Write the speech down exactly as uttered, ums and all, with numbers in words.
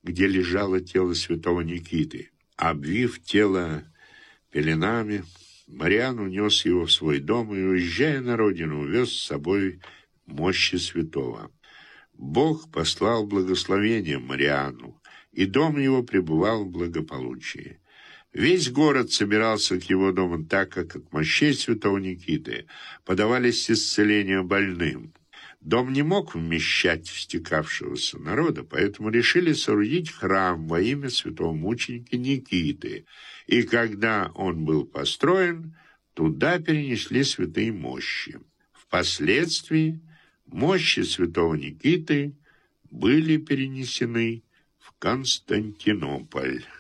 где лежало тело святого Никиты. Обвив тело пеленами, Мариан унес его в свой дом и, уезжая на родину, увез с собой мощи святого. Бог послал благословение Мариану, и дом его пребывал в благополучии. Весь город собирался к его дому, так как от мощей святого Никиты подавались исцеления больным. Дом не мог вмещать стекавшегося народа, поэтому решили соорудить храм во имя святого мученика Никиты. И когда он был построен, туда перенесли святые мощи. Впоследствии мощи святого Никиты были перенесены в Константинополь.